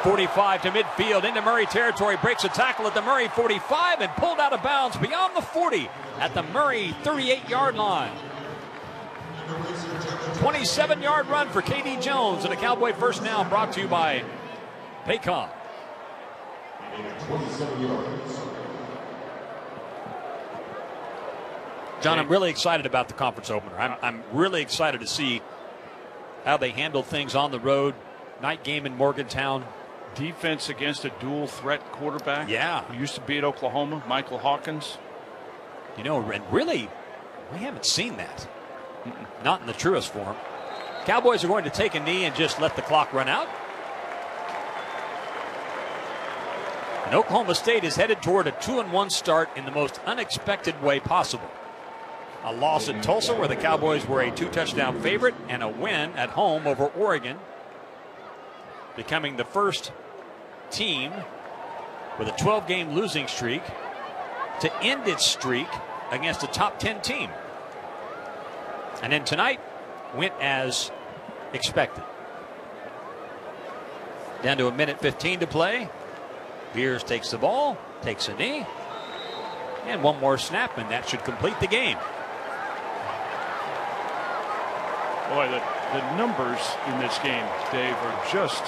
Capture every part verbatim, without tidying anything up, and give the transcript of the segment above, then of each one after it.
forty-five to midfield into Murray territory, breaks a tackle at the Murray forty-five and pulled out of bounds beyond the forty at the Murray thirty-eight yard line. twenty-seven yard run for K D Jones, and a Cowboy first down brought to you by Paycom. John, I'm really excited about the conference opener. I'm, I'm really excited to see how they handle things on the road. Night game in Morgantown. Defense against a dual threat quarterback. Yeah. Who used to be at Oklahoma, Michael Hawkins. You know, and really, we haven't seen that. Mm-mm. Not in the truest form. Cowboys are going to take a knee and just let the clock run out. And Oklahoma State is headed toward a two and one start in the most unexpected way possible. A loss at Tulsa, where the Cowboys were a two-touchdown favorite, and a win at home over Oregon, becoming the first team with a twelve game losing streak to end its streak against a top ten team. And then tonight went as expected. Down to a minute fifteen to play. Beers takes the ball, takes a knee, and one more snap, and that should complete the game. Boy, the, the numbers in this game, Dave, are just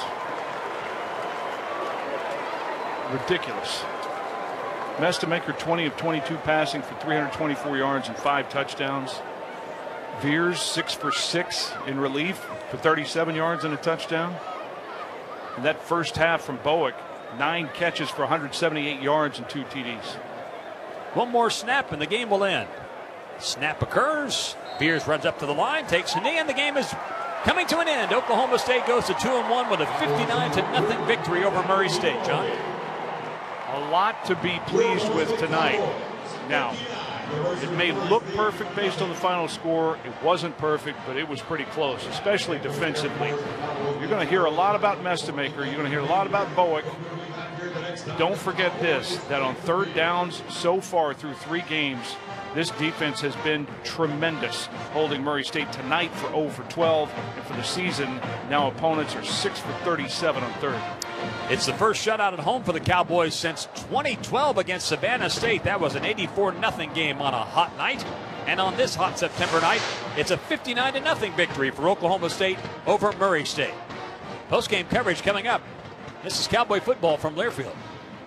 ridiculous. Mestemaker twenty of twenty-two passing for three hundred twenty-four yards and five touchdowns. Veers six for six in relief for thirty-seven yards and a touchdown. And that first half from Bowick, nine catches for one hundred seventy-eight yards and two T Ds. One more snap and the game will end. Snap occurs. Beers runs up to the line, takes a knee, and the game is coming to an end. Oklahoma State goes to two and one with a fifty-nine to nothing victory over Murray State, John. A lot to be pleased with tonight. Now, it may look perfect based on the final score. It wasn't perfect, but it was pretty close, especially defensively. You're going to hear a lot about Mestemaker. You're going to hear a lot about Bowick. Don't forget this, that on third downs so far through three games, this defense has been tremendous, holding Murray State tonight for oh for twelve, and for the season, now opponents are six for thirty-seven on third. It's the first shutout at home for the Cowboys since twenty twelve against Savannah State. That was an eighty-four nothing game on a hot night. And on this hot September night, it's a fifty-nine to nothing victory for Oklahoma State over Murray State. Post-game coverage coming up. This is Cowboy football from Learfield.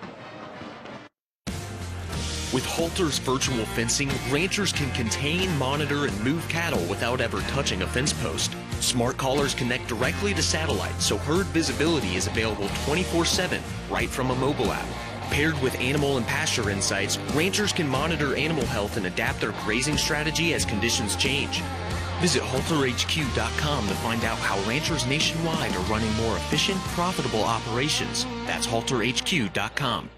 With Halter's virtual fencing, ranchers can contain, monitor, and move cattle without ever touching a fence post. Smart collars connect directly to satellite, so herd visibility is available twenty-four seven right from a mobile app. Paired with animal and pasture insights, ranchers can monitor animal health and adapt their grazing strategy as conditions change. Visit Halter H Q dot com to find out how ranchers nationwide are running more efficient, profitable operations. That's Halter H Q dot com.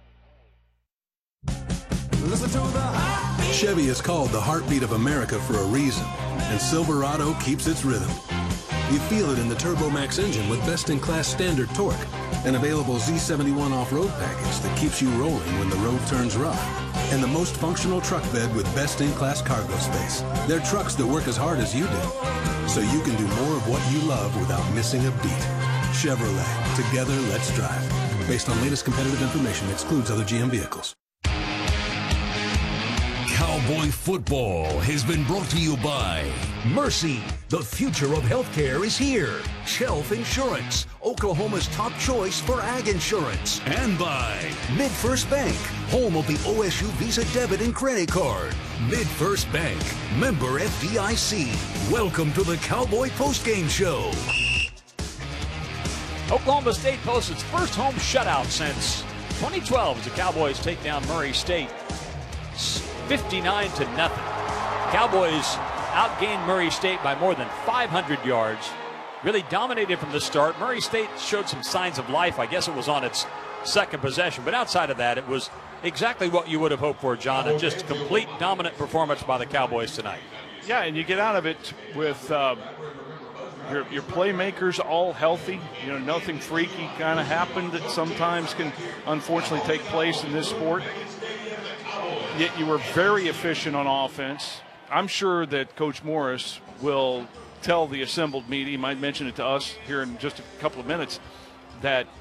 Chevy is called the heartbeat of America for a reason, and Silverado keeps its rhythm. You feel it in the TurboMax engine with best-in-class standard torque, an available Z seventy-one off-road package that keeps you rolling when the road turns rough, and the most functional truck bed with best-in-class cargo space. They're trucks that work as hard as you do, so you can do more of what you love without missing a beat. Chevrolet, together let's drive. Based on latest competitive information, excludes other G M vehicles. Cowboy football has been brought to you by Mercy. The future of healthcare is here. Shelf Insurance, Oklahoma's top choice for ag insurance. And by MidFirst Bank, home of the O S U Visa debit and credit card. MidFirst Bank, member F D I C. Welcome to the Cowboy Postgame Show. Oklahoma State posts its first home shutout since twenty twelve as the Cowboys take down Murray State fifty-nine to nothing. Cowboys outgained Murray State by more than five hundred yards. Really dominated from the start. Murray State showed some signs of life. I guess it was on its second possession. But outside of that, it was exactly what you would have hoped for, John. A just complete dominant performance by the Cowboys tonight. Yeah, and you get out of it with uh, your, your playmakers all healthy. You know, nothing freaky kind of happened that sometimes can unfortunately take place in this sport. Yet you were very efficient on offense. I'm sure that Coach Morris will tell the assembled media, he might mention it to us here in just a couple of minutes, that